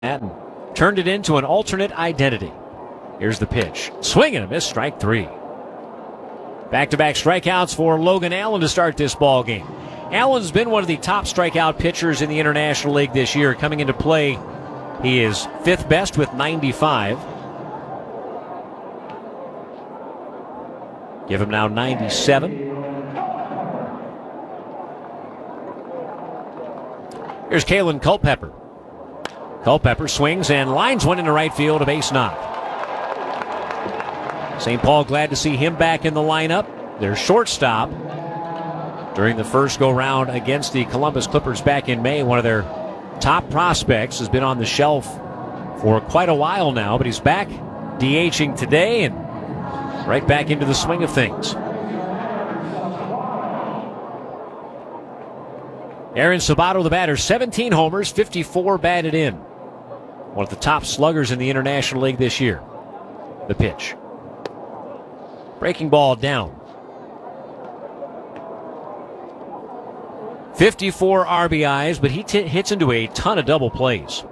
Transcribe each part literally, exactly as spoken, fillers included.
and turned it into an alternate identity. Here's the pitch. Swing and a miss, strike three. Back-to-back strikeouts for Logan Allen to start this ball game. Allen's been one of the top strikeout pitchers in the International League this year. Coming into play, he is fifth best with ninety-five. Give him now ninety-seven. Here's Kalen Culpepper. Culpepper swings and lines one into right field, a base knock. Saint Paul glad to see him back in the lineup. Their shortstop during the first go-round against the Columbus Clippers back in May. One of their top prospects has been on the shelf for quite a while now, but he's back DHing today and right back into the swing of things. Aaron Sabato, the batter, seventeen homers, fifty-four batted in. One of the top sluggers in the International League this year. The pitch. Breaking ball down. fifty-four R B Is, but he t- hits into a ton of double plays.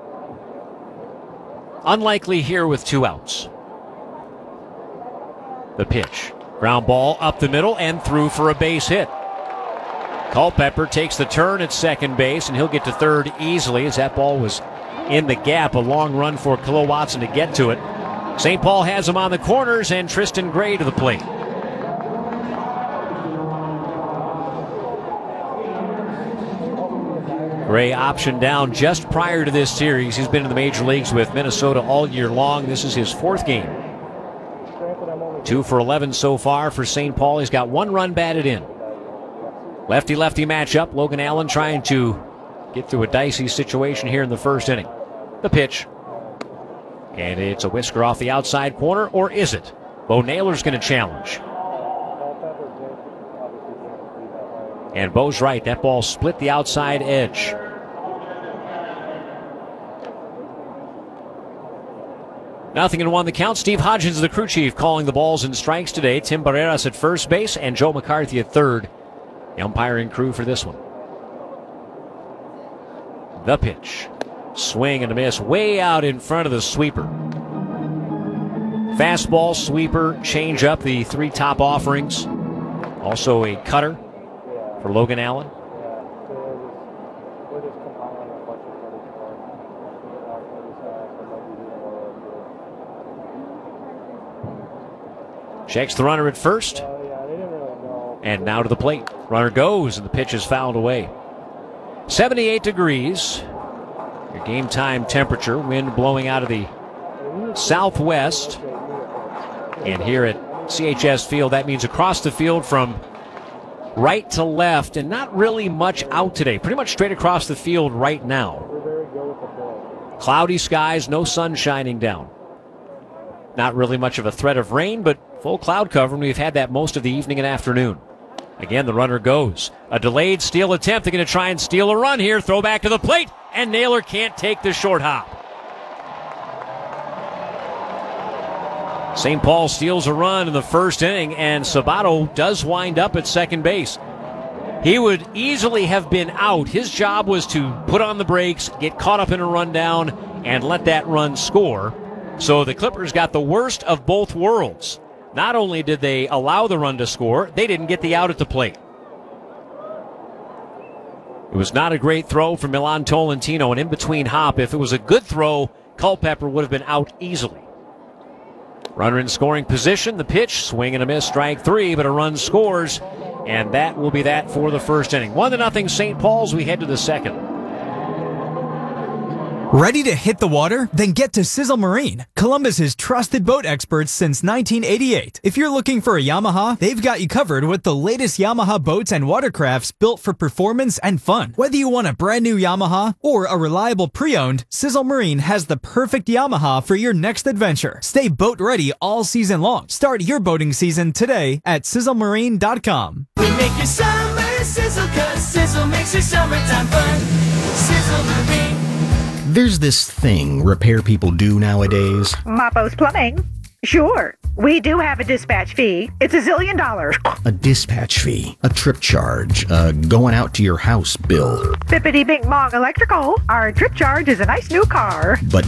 Unlikely here with two outs. The pitch. Ground ball up the middle and through for a base hit. Culpepper takes the turn at second base, and he'll get to third easily as that ball was in the gap. A long run for Khalil Watson to get to it. Saint Paul has him on the corners, and Tristan Gray to the plate. Gray optioned down just prior to this series. He's been in the major leagues with Minnesota all year long. This is his fourth game. Two for eleven so far for Saint Paul. He's got one run batted in. Lefty-lefty matchup. Logan Allen trying to get through a dicey situation here in the first inning. The pitch. And it's a whisker off the outside corner, or is it? Bo Naylor's going to challenge. And Bo's right. That ball split the outside edge. Nothing in one the count. Steve Hodgins, the crew chief, calling the balls and strikes today. Tim Barreras at first base and Joe McCarthy at third. The umpiring crew for this one. The pitch. Swing and a miss way out in front of the sweeper. Fastball, sweeper, changeup, the three top offerings. Also a cutter for Logan Allen. Checks the runner at first. And now to the plate. Runner goes, and the pitch is fouled away. seventy-eight degrees. Your game time temperature. Wind blowing out of the southwest. And here at C H S Field, that means across the field from right to left, and not really much out today. Pretty much straight across the field right now. Cloudy skies, no sun shining down. Not really much of a threat of rain, but full cloud cover, and we've had that most of the evening and afternoon. Again, the runner goes. A delayed steal attempt. They're going to try and steal a run here. Throw back to the plate, and Naylor can't take the short hop. Saint Paul steals a run in the first inning, and Sabato does wind up at second base. He would easily have been out. His job was to put on the brakes, get caught up in a rundown, and let that run score. So the Clippers got the worst of both worlds. Not only did they allow the run to score, they didn't get the out at the plate. It was not a great throw from Milan Tolentino, an in-between hop. If it was a good throw, Culpepper would have been out easily. Runner in scoring position, the pitch, swing and a miss, strike three, but a run scores, and that will be that for the first inning. One to nothing Saint Paul's. We head to the second. Ready to hit the water? Then get to Sizzle Marine, Columbus's trusted boat experts since nineteen eighty-eight. If you're looking for a Yamaha, they've got you covered with the latest Yamaha boats and watercrafts built for performance and fun. Whether you want a brand new Yamaha or a reliable pre-owned, Sizzle Marine has the perfect Yamaha for your next adventure. Stay boat ready all season long. Start your boating season today at sizzle marine dot com. We make your summer sizzle, cause Sizzle makes your summertime fun. Sizzle Marine. There's this thing repair people do nowadays. Mapo's Plumbing. Sure. We do have a dispatch fee. It's a zillion dollars. A dispatch fee, a trip charge, uh, going out to your house bill. Bippity Bing Bong Electrical. Our trip charge is a nice new car. But